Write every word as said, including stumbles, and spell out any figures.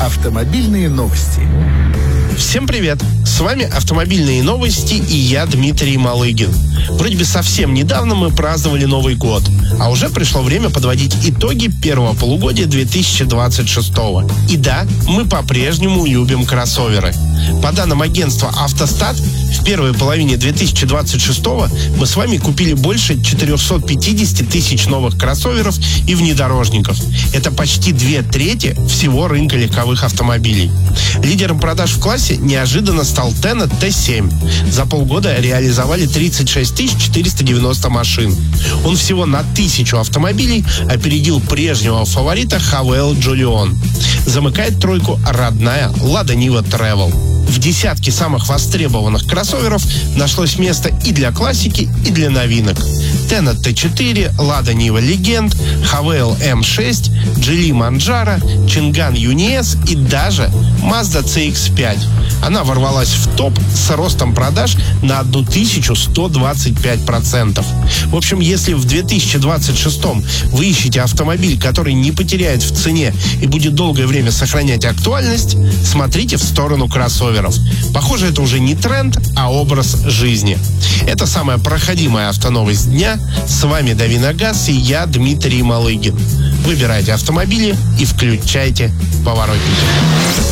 Автомобильные новости. Всем привет! С вами «Автомобильные новости» и я, Дмитрий Малыгин. Вроде бы совсем недавно мы праздновали Новый год, а уже пришло время подводить итоги первого полугодия две тысячи двадцать шестого. И да, мы по-прежнему любим кроссоверы. По данным агентства «Автостат», в первой половине две тысячи двадцать шестого мы с вами купили больше четыреста пятьдесят тысяч новых кроссоверов и внедорожников. Это почти две трети всего рынка легковых автомобилей. Лидером продаж в классе неожиданно стал Tennet Т семь. За полгода реализовали тридцать шесть тысяч четыреста девяносто машин. Он всего на тысячу автомобилей опередил прежнего фаворита Хавейл Джолион. Замыкает тройку родная Lada Niva Travel. В десятке самых востребованных кроссоверов нашлось место и для классики, и для новинок. Tennet Т четыре, Lada Niva Legend, Хавейл М шесть, Geely Manjaro, Changan Uni S и даже Mazda Ц Икс пять. Она ворвалась в топ с ростом продаж на тысячу сто двадцать пять процентов. В общем, если в две тысячи двадцать шестом вы ищете автомобиль, который не потеряет в цене и будет долгое время сохранять актуальность, смотрите в сторону кроссоверов. Похоже, это уже не тренд, а образ жизни. Это самая проходимая автоновость дня. С вами Дави на газ и я, Дмитрий Малыгин. Выбирайте автомобили и включайте поворотники.